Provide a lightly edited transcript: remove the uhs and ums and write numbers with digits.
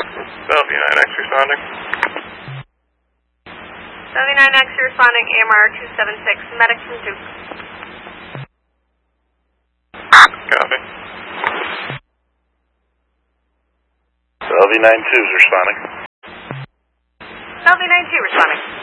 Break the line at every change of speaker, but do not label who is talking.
Bellevue 9X responding.
Bellevue 9X responding, AMR 276, medic from Duke.
Copy.
Bellevue 92 is responding.
Bellevue 92 responding.